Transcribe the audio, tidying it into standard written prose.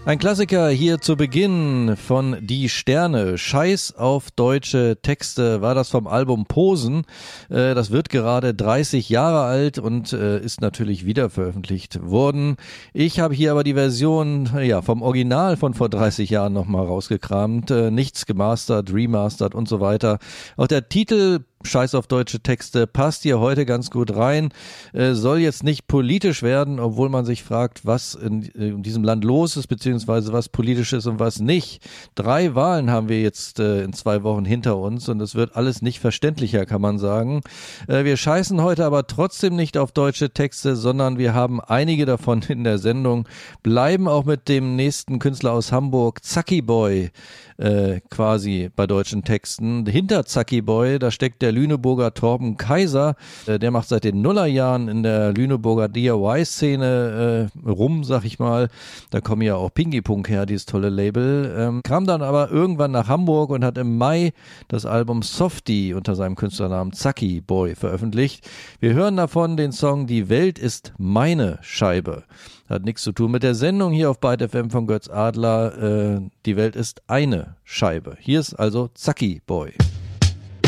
Ein Klassiker hier zu Beginn von Die Sterne. Scheiß auf deutsche Texte war das vom Album Posen. Das wird gerade 30 Jahre alt und ist natürlich wieder veröffentlicht worden. Ich habe hier aber die Version vom Original von vor 30 Jahren nochmal rausgekramt. Nichts gemastert, remastert und so weiter. Auch der Titel Scheiß auf deutsche Texte passt hier heute ganz gut rein, soll jetzt nicht politisch werden, obwohl man sich fragt, was in diesem Land los ist, beziehungsweise was politisch ist und was nicht. 3 Wahlen haben wir jetzt in 2 Wochen hinter uns und es wird alles nicht verständlicher, kann man sagen. Wir scheißen heute aber trotzdem nicht auf deutsche Texte, sondern wir haben einige davon in der Sendung, bleiben auch mit dem nächsten Künstler aus Hamburg, Zacki Boy, quasi bei deutschen Texten. Hinter Zacki Boy, da steckt der Lüneburger Torben Kaiser, der macht seit den Nullerjahren in der Lüneburger DIY-Szene rum, sag ich mal. Da kommen ja auch Pinky Punk her, dieses tolle Label. Kam dann aber irgendwann nach Hamburg und hat im Mai das Album Softie unter seinem Künstlernamen Zacki Boy veröffentlicht. Wir hören davon den Song Die Welt ist meine Scheibe. Hat nichts zu tun mit der Sendung hier auf Byte FM von Götz Adler. Die Welt ist eine Scheibe. Hier ist also Zacki Boy.